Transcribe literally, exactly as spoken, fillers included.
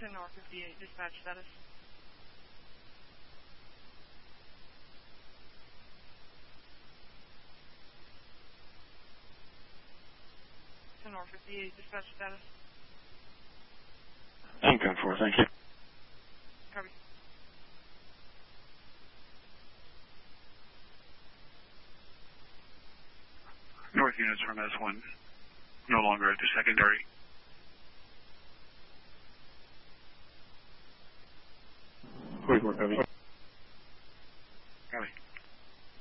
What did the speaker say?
to North fifty-eight, dispatch status. To North fifty-eight, dispatch status. I'm ten four, thank you. Copy. North units from S one, no longer at the secondary. forty-four, copy.